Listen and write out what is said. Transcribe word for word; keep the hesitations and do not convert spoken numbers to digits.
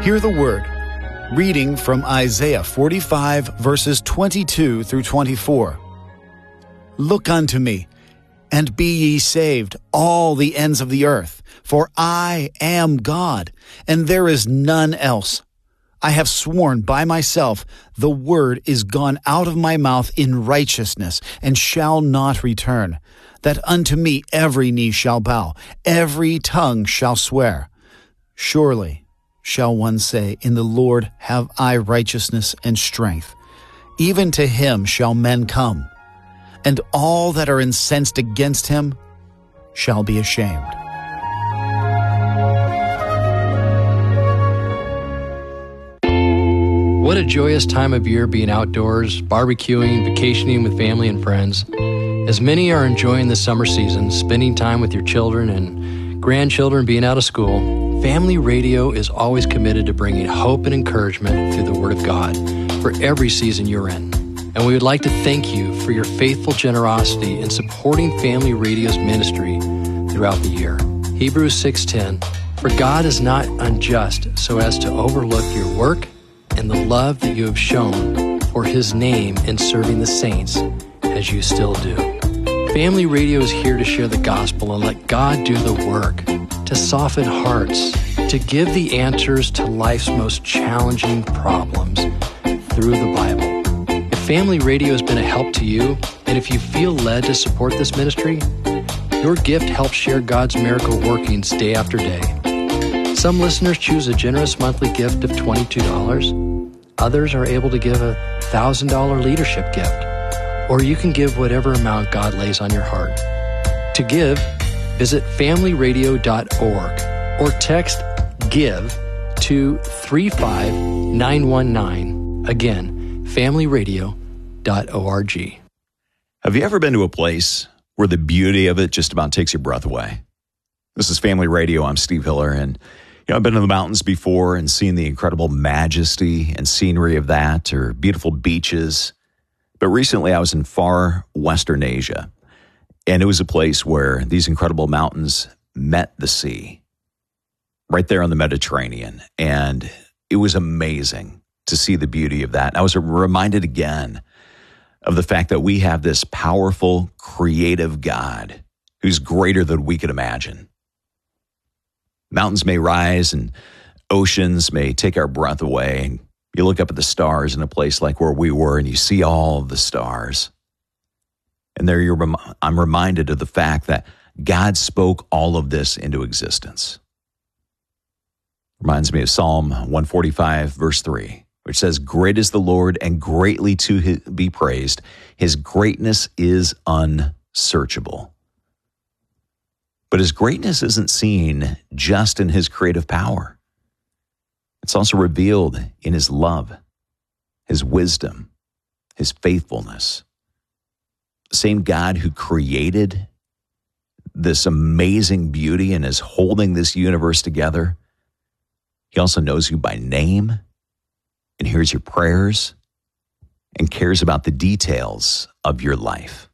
Hear the word. Reading from Isaiah forty-five, verses twenty-two through twenty-four. Look unto me, and be ye saved, all the ends of the earth, for I am God, and there is none else. I have sworn by myself, the word is gone out of my mouth in righteousness, and shall not return, that unto me every knee shall bow, every tongue shall swear. Surely shall one say, in the Lord have I righteousness and strength. Even to him shall men come, and all that are incensed against him shall be ashamed. What a joyous time of year being outdoors, barbecuing, vacationing with family and friends. As many are enjoying the summer season, spending time with your children and grandchildren being out of school, Family Radio is always committed to bringing hope and encouragement through the Word of God for every season you're in. And we would like to thank you for your faithful generosity in supporting Family Radio's ministry throughout the year. Hebrews six ten, for God is not unjust so as to overlook your work and the love that you have shown for His name in serving the saints as you still do. Family Radio is here to share the gospel and let God do the work, to soften hearts, to give the answers to life's most challenging problems through the Bible. If Family Radio has been a help to you, and if you feel led to support this ministry, your gift helps share God's miracle workings day after day. Some listeners choose a generous monthly gift of twenty-two dollars. Others are able to give a one thousand dollars leadership gift. Or you can give whatever amount God lays on your heart. To give, visit family radio dot org or text GIVE to three five nine one nine. Again, family radio dot org. Have you ever been to a place where the beauty of it just about takes your breath away? This is Family Radio. I'm Steve Hiller, and you know, I've been to the mountains before and seen the incredible majesty and scenery of that, or beautiful beaches. But recently I was in far Western Asia, and it was a place where these incredible mountains met the sea, right there on the Mediterranean. And it was amazing to see the beauty of that. And I was reminded again of the fact that we have this powerful, creative God who's greater than we could imagine. Mountains may rise and oceans may take our breath away. You look up at the stars in a place like where we were, and you see all of the stars. And there you're, I'm reminded of the fact that God spoke all of this into existence. Reminds me of Psalm one forty-five, verse three, which says, great is the Lord and greatly to be praised. His greatness is unsearchable. But his greatness isn't seen just in his creative power. It's also revealed in his love, his wisdom, his faithfulness. The same God who created this amazing beauty and is holding this universe together, he also knows you by name and hears your prayers and cares about the details of your life.